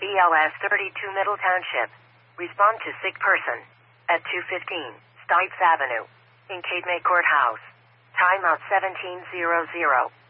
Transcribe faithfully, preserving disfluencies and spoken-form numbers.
L S thirty-two Middle Township. Respond to sick person. At two fifteen, Stipes Avenue. In Cape May Courthouse. Timeout seventeen hundred.